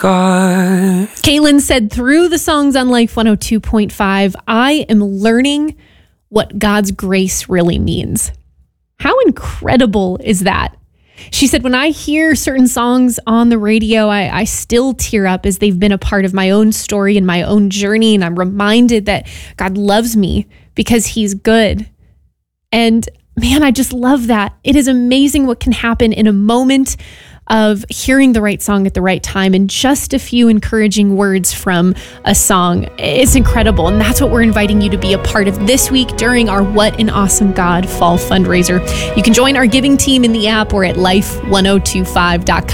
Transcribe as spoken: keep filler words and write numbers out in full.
God. Kaylin said through the songs on Life one oh two point five, I am learning what God's grace really means. How incredible is that? She said, when I hear certain songs on the radio, I, I still tear up as they've been a part of my own story and my own journey. And I'm reminded that God loves me because he's good. And man, I just love that. It is amazing what can happen in a moment of hearing the right song at the right time and just a few encouraging words from a song. It's incredible. And that's what we're inviting you to be a part of this week during our What an Awesome God Fall fundraiser. You can join our giving team in the app or at life ten twenty-five dot com.